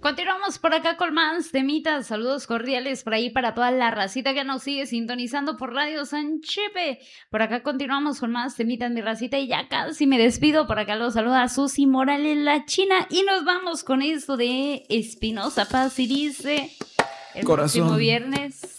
Continuamos por acá con más temitas. Saludos cordiales por ahí para toda la racita que nos sigue sintonizando por Radio San Chepe. Por acá continuamos con más temitas, mi racita, y ya casi me despido. Por acá los saluda Susi Morales, la China, y nos vamos con esto de Espinosa Paz y dice: el Corazón. próximo viernes